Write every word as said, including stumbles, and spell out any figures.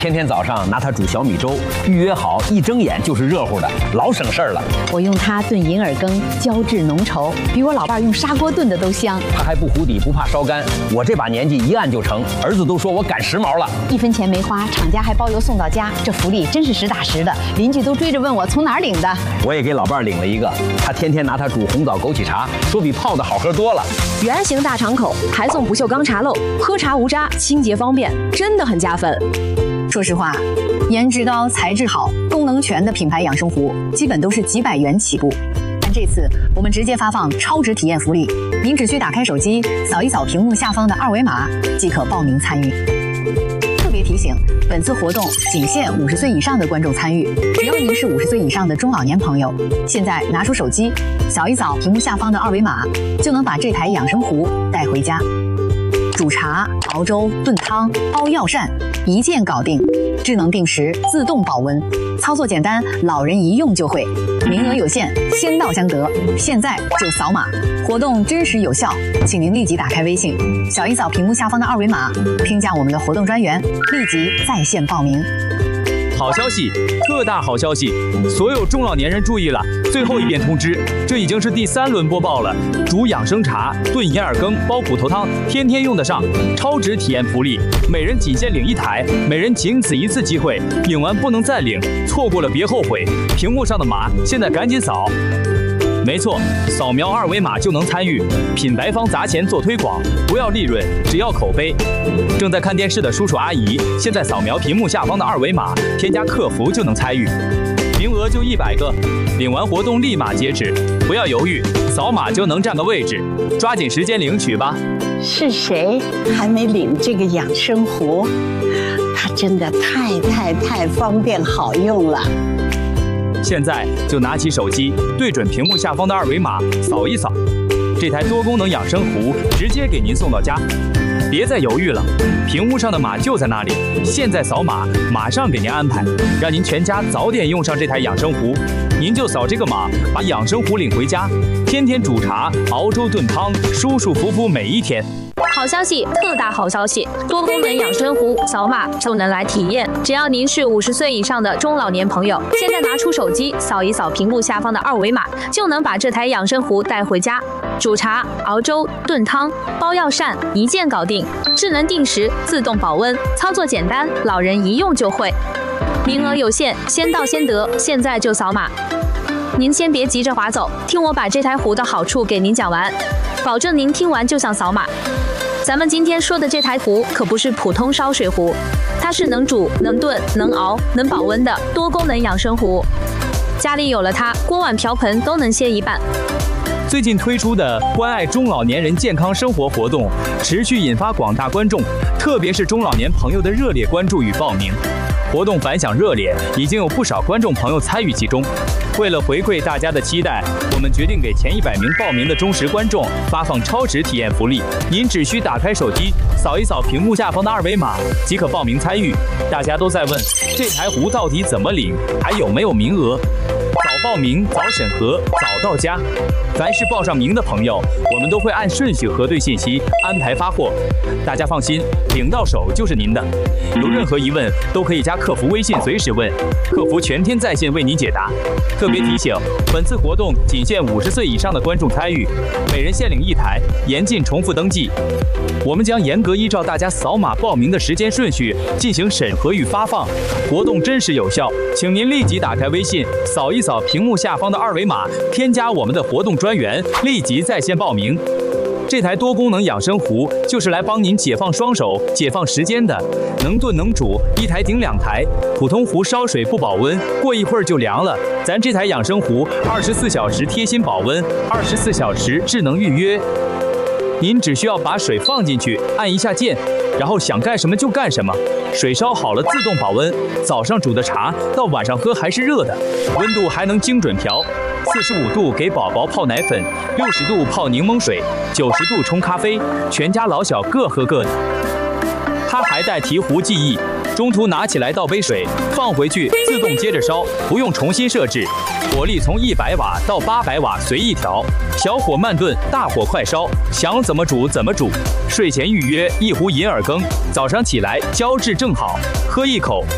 天天早上拿它煮小米粥，预约好，一睁眼就是热乎的，老省事儿了。 我用它炖银耳羹，胶质浓稠，比我老伴用砂锅炖的都香。 它还不糊底，不怕烧干。我这把年纪一按就成，儿子都说我赶时髦了。 一分钱没花，厂家还包邮送到家，这福利真是实打实的。邻居都追着问我从哪儿领的。 我也给老伴领了一个，他天天拿它煮红枣枸杞茶，说比泡的好喝多了。 圆形大敞口，还送不锈钢茶漏，喝茶无渣，清洁方便，真的很加分。 说实话，颜值高、材质好、功能全的品牌养生壶，基本都是几百元起步。但这次我们直接发放超值体验福利，您只需打开手机，扫一扫屏幕下方的二维码，即可报名参与。特别提醒，本次活动仅限五十岁以上的观众参与，只要您是五十岁以上的中老年朋友，现在拿出手机，扫一扫屏幕下方的二维码，就能把这台养生壶带回家。煮茶、熬粥、炖汤、煲药膳，一键搞定，智能定时，自动保温，操作简单，老人一用就会。名额有限，先到先得，现在就扫码，活动真实有效，请您立即打开微信，扫一扫屏幕下方的二维码，添加我们的活动专员，立即在线报名。 好消息，特大好消息！所有中老年人注意了，最后一遍通知，这已经是第三轮播报了。煮养生茶、炖银耳羹、煲骨头汤，天天用得上，超值体验福利，每人仅限领一台，每人仅此一次机会，领完不能再领，错过了别后悔。屏幕上的码，现在赶紧扫。没错，扫描二维码就能参与，品牌方砸钱做推广，不要利润，只要口碑。正在看电视的叔叔阿姨，现在扫描屏幕下方的二维码，添加客服就能参与，名额就一百个，领完活动立马截止，不要犹豫，扫码就能占个位置，抓紧时间领取吧。 是谁还没领这个养生壶？它真的太太太方便好用了。 现在就拿起手机，对准屏幕下方的二维码，扫一扫，这台多功能养生壶直接给您送到家。别再犹豫了，屏幕上的码就在那里，现在扫码，马上给您安排，让您全家早点用上这台养生壶。您就扫这个码，把养生壶领回家，天天煮茶、熬粥、炖汤，舒舒服服每一天。 好消息，特大好消息！多功能养生壶，扫码就能来体验。只要您是五十岁以上的中老年朋友，现在拿出手机，扫一扫屏幕下方的二维码，就能把这台养生壶带回家。煮茶、熬粥、炖汤、煲药膳，一键搞定，智能定时，自动保温，操作简单，老人一用就会。名额有限，先到先得，现在就扫码。您先别急着划走，听我把这台壶的好处给您讲完，保证您听完就想扫码。咱们今天说的这台壶可不是普通烧水壶，它是能煮、能炖、能熬、能保温的多功能养生壶。家里有了它，锅碗瓢盆都能歇一半。 最近推出的关爱中老年人健康生活活动，持续引发广大观众，特别是中老年朋友的热烈关注与报名。活动反响热烈，已经有不少观众朋友参与其中。为了回馈大家的期待，我们决定给前一百名报名的忠实观众发放超值体验福利。您只需打开手机，扫一扫屏幕下方的二维码，即可报名参与。大家都在问，这台壶到底怎么领，还有没有名额？早报名，早审核，早到家。凡是报上名的朋友，我们都会按顺序核对信息，安排发货。大家放心，领到手就是您的。有任何疑问都可以加客服微信随时问，客服全天在线为您解答。特别提醒，本次活动仅限五十岁以上的观众参与，每人限领一台，严禁重复登记。我们将严格依照大家扫码报名的时间顺序进行审核与发放，活动真实有效，请您立即打开微信，扫一扫屏幕下方的二维码，添加我们的活动专员，立即在线报名。这台多功能养生壶就是来帮您解放双手、解放时间的，能炖能煮，一台顶两台。普通壶烧水不保温，过一会儿就凉了。咱这台养生壶二十四小时贴心保温，二十四小时智能预约。您只需要把水放进去，按一下键，然后想干什么就干什么。水烧好了自动保温，早上煮的茶到晚上喝还是热的，温度还能精准调。四十五度给宝宝泡奶粉，六十度泡柠檬水，九十度冲咖啡，全家老小各喝各的。它还带提壶记忆，中途拿起来倒杯水，放回去自动接着烧，不用重新设置。火力从一百瓦到八百瓦随意调，小火慢炖，大火快烧，想怎么煮怎么煮。睡前预约一壶银耳羹，早上起来胶质正好，喝一口